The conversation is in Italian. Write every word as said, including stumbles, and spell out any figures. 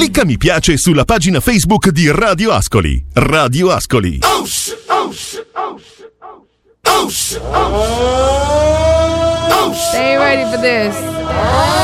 Clicca mi piace sulla pagina Facebook di Radio Ascoli. Radio Ascoli. Oh, sh- oh, sh- oh, sh- oh, sh- oh, sh- oh, sh- Stay ready for this.